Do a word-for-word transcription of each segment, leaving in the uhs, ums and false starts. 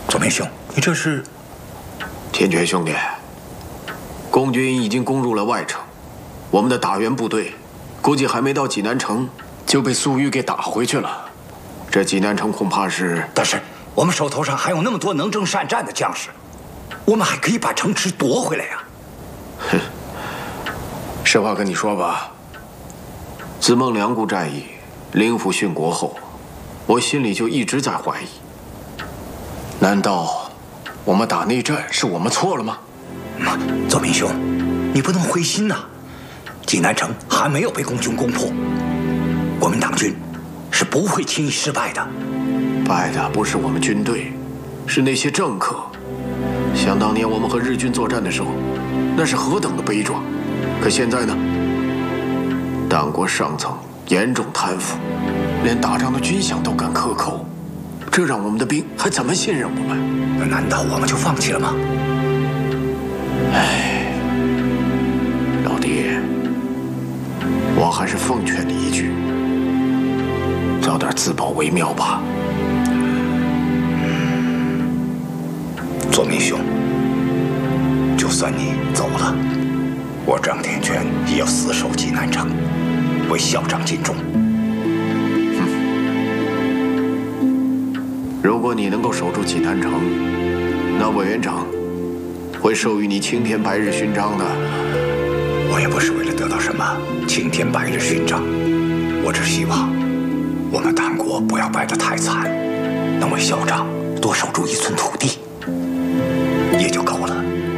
左明兄，你这是？ 天权兄弟，共军已经攻入了外城，我们的打援部队估计还没到济南城就被粟裕给打回去了。这济南城恐怕是…… 但是我们手头上还有那么多能征善战的将士，我们还可以把城池夺回来呀！ 哼，实话跟你说吧，自孟良崮战役灵府殉国后，我心里就一直在怀疑：难道我们打内战是我们错了吗？ 左明兄，你不能灰心呐！济南城还没有被共军攻破，国民党军是不会轻易失败的。 败的不是我们军队，是那些政客。想当年我们和日军作战的时候，那是何等的悲壮。可现在呢？党国上层严重贪腐，连打仗的军饷都敢克扣，这让我们的兵还怎么信任我们？ 难道我们就放弃了吗？ 唉，老弟，我还是奉劝你一句，早点自保为妙吧。 左明兄，就算你走了，我张天权也要死守济南城，为校长尽忠。 如果你能够守住济南城，那委员长会授予你青天白日勋章的。 我也不是为了得到什么青天白日勋章，我只希望我们党国不要败得太惨，能为校长多守住一寸土地，也就够了。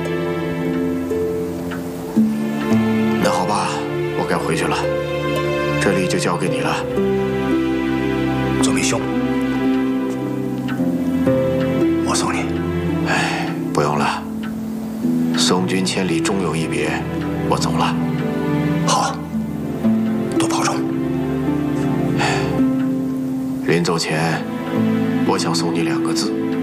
那好吧，我该回去了，这里就交给你了。 左明兄，我送你。 哎，不用了，送君千里终有一别，我走了。 好，多保重。 临走前，我想送你两个字。